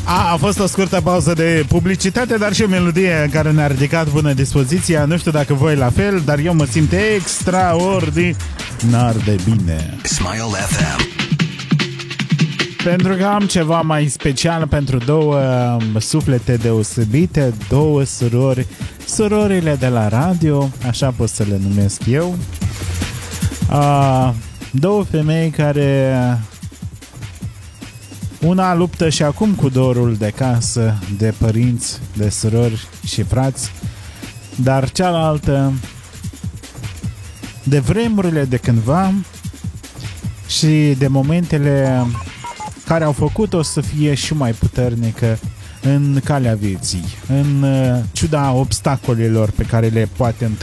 A fost o scurtă pauză de publicitate, dar și o melodie care ne-a ridicat bună dispoziția. Nu știu dacă voi la fel, dar eu mă simt extraordinar de bine. Smile FM. Pentru că am ceva mai special pentru două suflete deosebite, două surori, surorile de la radio, așa pot să le numesc eu. Două femei care una luptă și acum cu dorul de casă, de părinți, de surori și frați, dar cealaltă de vremurile de cândva și de momentele care au făcut-o să fie și mai puternică în calea vieții, în ciuda obstacolelor pe care le poate întâlni.